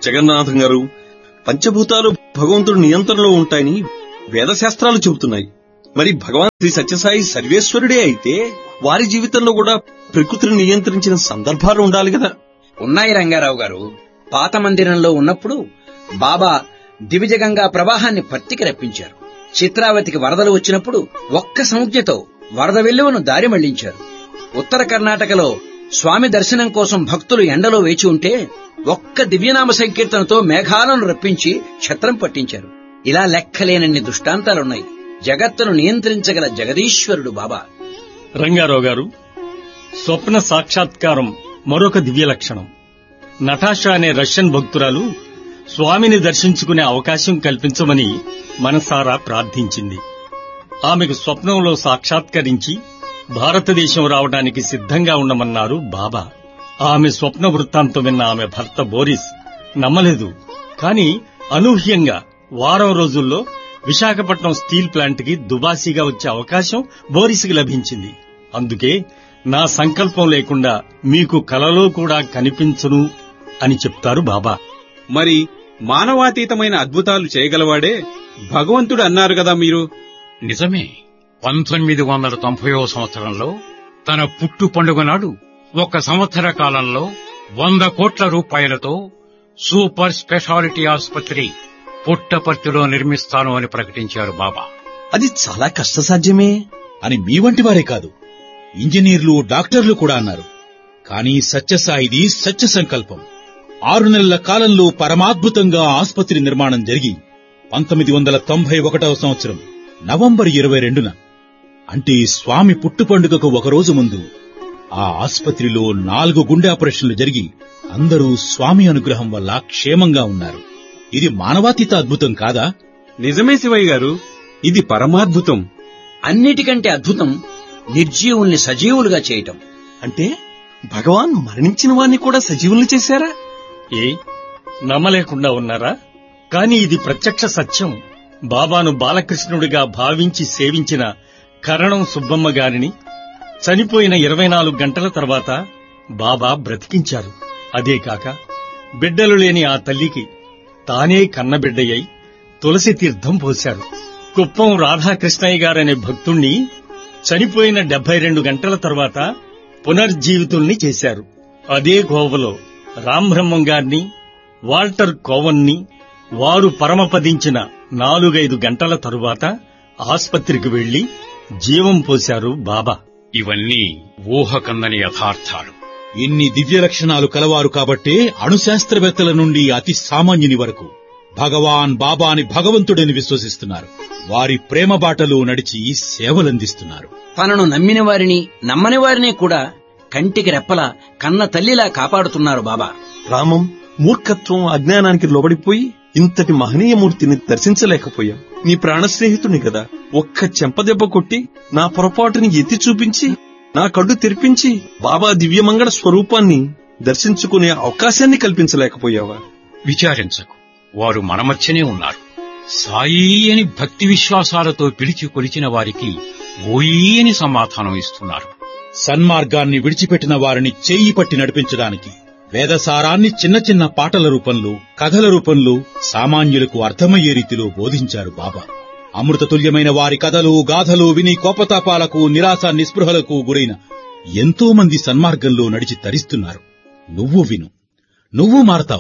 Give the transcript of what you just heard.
జగన్నాథం గారు, పంచభూతాలు భగవంతుడి నియంత్రణలో ఉంటాయని వేదశాస్త్రాలు చెబుతున్నాయి. మరి భగవాన్ శ్రీ సత్యసాయి సర్వేశ్వరుడే అయితే వారి జీవితంలో కూడా ప్రకృతిని నియంత్రించిన సందర్భాలు ఉండాలి కదా? ఉన్నాయి రంగారావు గారు. పాత మందిరంలో ఉన్నప్పుడు బాబా దివిజగంగా ప్రవాహాన్ని పత్తికి రప్పించారు. చిత్రావతికి వరదలు వచ్చినప్పుడు ఒక్క సంజ్ఞతో వరద వెల్లువను దారి మళ్లించారు. ఉత్తర కర్ణాటకలో స్వామి దర్శనం కోసం భక్తులు ఎండలో వేచి ఉంటే ఒక్క దివ్యనామ సంకీర్తనతో మేఘాలను రప్పించి ఛత్రం పట్టించారు. ఇలా లెక్కలేనన్ని దృష్టాంతాలున్నాయి. జగత్తును నియంత్రించగల జగదీశ్వరుడు బాబా. రంగారావు గారు, స్వప్న సాక్షాత్కారం మరొక దివ్య లక్షణం. నటాషా అనే రష్యన్ భక్తురాలు స్వామిని దర్శించుకునే అవకాశం కల్పించమని మనసారా ప్రార్థించింది. ఆమెకు స్వప్నంలో సాక్షాత్కరించి భారతదేశం రావడానికి సిద్ధంగా ఉండమన్నారు బాబా. ఆమె స్వప్న వృత్తాంతం విన్న ఆమె భర్త బోరిస్ నమ్మలేదు. కాని అనూహ్యంగా వారం రోజుల్లో విశాఖపట్నం స్టీల్ ప్లాంట్కి దుబాసీగా వచ్చే అవకాశం బోరిస్కి లభించింది. అందుకే నా సంకల్పం లేకుండా మీకు కలలో కూడా కనిపించను అని చెప్తారు బాబా. మరి మానవాతీతమైన అద్భుతాలు చేయగలవాడే భగవంతుడు అన్నారు కదా మీరు. నిజమే. 1990వ సంవత్సరంలో తన పుట్టు పండుగ నాడు 1 సంవత్సర కాలంలో 100 కోట్ల రూపాయలతో సూపర్ స్పెషాలిటీ ఆసుపత్రి పుట్టపర్తిలో నిర్మిస్తాను అని ప్రకటించారు బాబా. అది చాలా కష్టసాధ్యమే అని మీ వంటి వారే కాదు, ఇంజనీర్లు, డాక్టర్లు కూడా అన్నారు. కానీ సత్యసాయిది సత్య సంకల్పం. 6 నెలల కాలంలో పరమాద్భుతంగా ఆసుపత్రి నిర్మాణం జరిగి 1991వ సంవత్సరం నవంబర్ 22న, అంటే స్వామి పుట్టు పండుగకు ఒకరోజు ముందు ఆ ఆసుపత్రిలో 4 గుండె ఆపరేషన్లు జరిగి అందరూ స్వామి అనుగ్రహం వల్ల క్షేమంగా ఉన్నారు. ఇది మానవాతీత అద్భుతం కాదా? నిజమే శివయ్య గారు, ఇది పరమాద్భుతం. అన్నిటికంటే అద్భుతం నిర్జీవుల్ని సజీవులుగా చేయటం. అంటే భగవాన్ మరణించిన వారిని కూడా సజీవుల్ని చేశారా? నమ్మలేకుండా ఉన్నారా? కాని ఇది ప్రత్యక్ష సత్యం. బాబాను బాలకృష్ణుడిగా భావించి సేవించిన కరణం సుబ్బమ్మ గారిని చనిపోయిన 24 గంటల తర్వాత బాబా బ్రతికించారు. అదే కాక బిడ్డలు లేని ఆ తల్లికి తానే కన్నబిడ్డయ్యి తులసి తీర్థం పోశారు. కుప్పం రాధాకృష్ణయ్య గారనే భక్తుణ్ణి చనిపోయిన 72 గంటల తర్వాత పునర్జీవితుల్ని చేశారు. అదే కోవలో రాంబ్రహ్మం గారిని, వాల్టర్ కోవన్ని వారు పరమపదించిన 4-5 గంటల తరువాత ఆస్పత్రికి వెళ్లి జీవం పోశారు బాబా. ఇవన్నీ ఊహకందని యథార్థాలు. ఇన్ని దివ్య లక్షణాలు కలవారు కాబట్టే అణుశాస్త్రవేత్తల నుండి అతి సామాన్యుని వరకు భగవాన్ బాబాని భగవంతుడని విశ్వసిస్తున్నారు. వారి ప్రేమ బాటలో నడిచి సేవలందిస్తున్నారు. తనను నమ్మిన వారిని, నమ్మని వారిని కూడా కంటికి రెప్పలా కన్న తల్లిలా కాపాడుతున్నారు బాబా. రామం, మూర్ఖత్వం, అజ్ఞానానికి లోబడిపోయి ఇంతటి మహనీయమూర్తిని దర్శించలేకపోయాం. నీ ప్రాణ స్నేహితుని కదా, ఒక్క చెంపదెబ్బ కొట్టి నా పొరపాటుని ఎత్తి చూపించి నా కళ్ళు తెరిపించి బాబా దివ్యమంగళ స్వరూపాన్ని దర్శించుకునే అవకాశాన్ని కల్పించలేకపోయావా? విచారించకు, వారు మన మధ్యనే ఉన్నారు. సాయి అని భక్తి విశ్వాసాలతో పిలిచి కొలిచిన వారికి ఓయి అని సమాధానం ఇస్తున్నారు. సన్మార్గాన్ని విడిచిపెట్టిన వారిని చేయి పట్టి నడిపించడానికి వేదసారాన్ని చిన్న చిన్న పాటల రూపంలో, కథల రూపంలో సామాన్యులకు అర్థమయ్యే రీతిలో బోధించారు బాబా. అమృతతుల్యమైన వారి కథలు, గాథలు విని కోపతాపాలకు, నిరాశ నిస్పృహలకు గురైన ఎంతో మంది సన్మార్గంలో నడిచి తరిస్తున్నారు. నువ్వు విను, నువ్వు మారతావు.